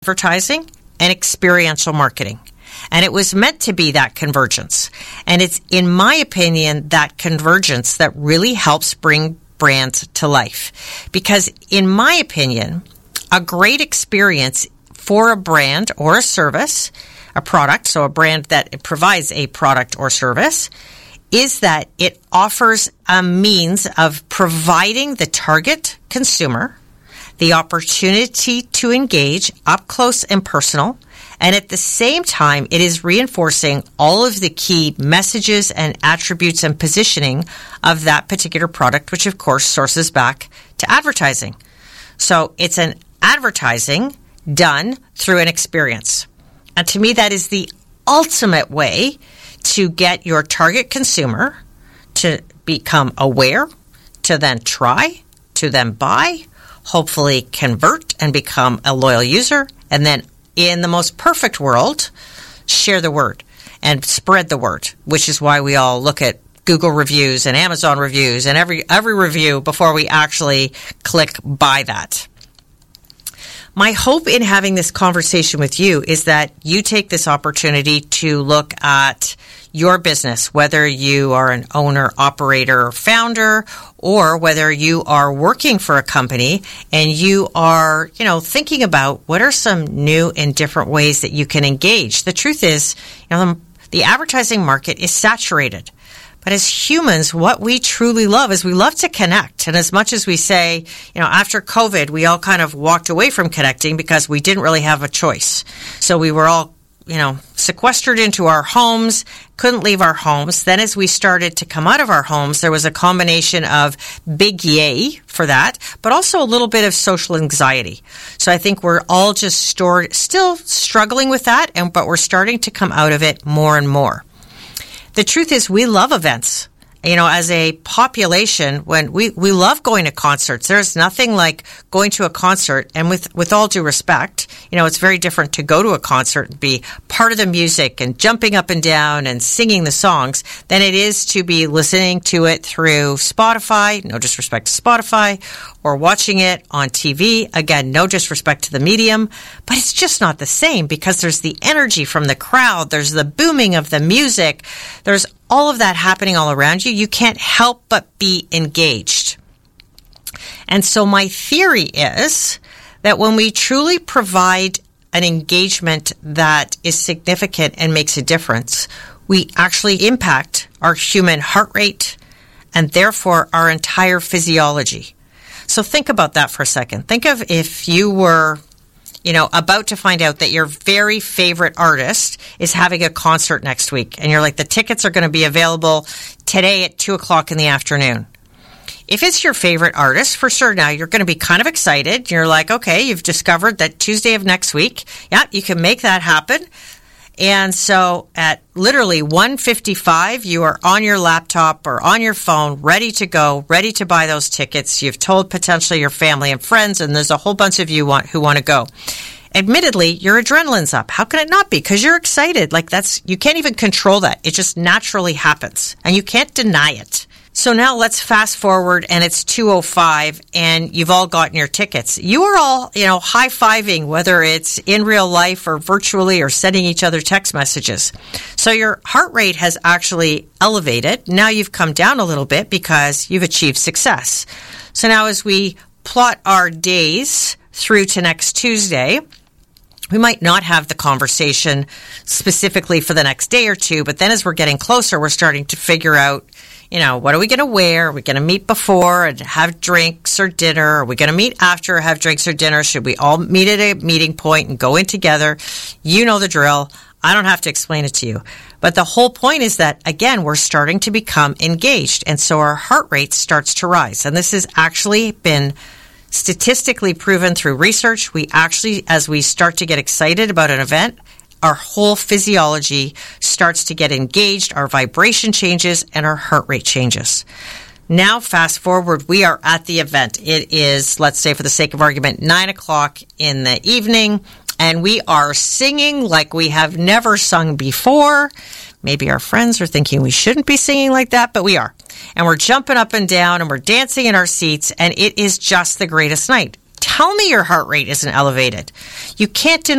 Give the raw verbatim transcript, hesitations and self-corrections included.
advertising and experiential marketing. And it was meant to be that convergence. And it's, in my opinion, that convergence that really helps bring brands to life. Because in my opinion, a great experience for a brand or a service, a product, so a brand that provides a product or service, is that it offers a means of providing the target consumer the opportunity to engage up close and personal, and at the same time, it is reinforcing all of the key messages and attributes and positioning of that particular product, which of course sources back to advertising. So it's an advertising done through an experience. And to me, that is the ultimate way to get your target consumer to become aware, to then try, to then buy, hopefully convert and become a loyal user, and then in the most perfect world, share the word and spread the word, which is why we all look at Google reviews and Amazon reviews and every every review before we actually click buy that. My hope in having this conversation with you is that you take this opportunity to look at your business, whether you are an owner, operator, or founder, or whether you are working for a company and you are, you know, thinking about what are some new and different ways that you can engage. The truth is, you know, the, the advertising market is saturated. But as humans, what we truly love is we love to connect. And as much as we say, you know, after COVID, we all kind of walked away from connecting because we didn't really have a choice. So we were all, you know, sequestered into our homes, couldn't leave our homes. Then as we started to come out of our homes, there was a combination of big yay for that, but also a little bit of social anxiety. So I think we're all just stored, still struggling with that, and but we're starting to come out of it more and more. The truth is we love events. You know, as a population, when we, we love going to concerts. There's nothing like going to a concert, and with, with all due respect, you know, it's very different to go to a concert and be part of the music and jumping up and down and singing the songs than it is to be listening to it through Spotify, no disrespect to Spotify, or watching it on T V. Again, no disrespect to the medium, but it's just not the same because there's the energy from the crowd, there's the booming of the music, there's all of that happening all around you. You can't help but be engaged. And so my theory is that when we truly provide an engagement that is significant and makes a difference, we actually impact our human heart rate and therefore our entire physiology. So think about that for a second. Think of if you were, you know, about to find out that your very favorite artist is having a concert next week. And you're like, the tickets are going to be available today at two o'clock in the afternoon. If it's your favorite artist, for sure now, you're going to be kind of excited. You're like, okay, you've discovered that Tuesday of next week, yeah, you can make that happen. And so at literally one fifty-five, you are on your laptop or on your phone, ready to go, ready to buy those tickets. You've told potentially your family and friends, and there's a whole bunch of you want, who want to go. Admittedly, your adrenaline's up. How can it not be? Because you're excited. Like that's, you can't even control that. It just naturally happens, and you can't deny it. So now let's fast forward, and it's two oh five, and you've all gotten your tickets. You are all, you know, high-fiving, whether it's in real life or virtually or sending each other text messages. So your heart rate has actually elevated. Now you've come down a little bit because you've achieved success. So now as we plot our days through to next Tuesday, we might not have the conversation specifically for the next day or two, but then as we're getting closer, we're starting to figure out, you know, what are we going to wear? Are we going to meet before and have drinks or dinner? Are we going to meet after or have drinks or dinner? Should we all meet at a meeting point and go in together? You know the drill. I don't have to explain it to you. But the whole point is that, again, we're starting to become engaged. And so our heart rate starts to rise. And this has actually been statistically proven through research. We actually, as we start to get excited about an event, our whole physiology starts to get engaged, our vibration changes, and our heart rate changes. Now, fast forward, we are at the event. It is, let's say for the sake of argument, nine o'clock in the evening, and we are singing like we have never sung before. Maybe our friends are thinking we shouldn't be singing like that, but we are. And we're jumping up and down, and we're dancing in our seats, and it is just the greatest night. Tell me your heart rate isn't elevated. You can't deny